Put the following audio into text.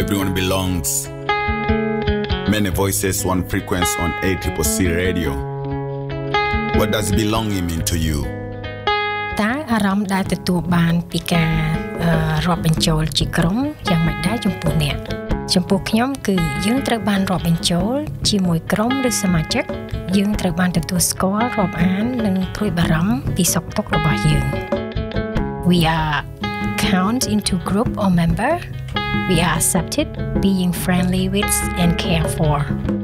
everyone belongs. Many voices, one frequency on ACCC radio. What does belonging mean to you? តើអារម្មណ៍ដែលទទួលបានពីការរាប់បញ្ចូលជាក្រុមយ៉ាងម៉េចដែរចំពោះអ្នកចំពោះខ្ញុំគឺយើងត្រូវបានរាប់បញ្ចូលជាមួយក្រុមឬសមាជិកយើងត្រូវបានទទួលស្គាល់រាប់អាននិងព្រួយបារម្ភពីសុខទុក្ខរបស់យើង We are count into group or member. We are accepted, being friendly with and care for.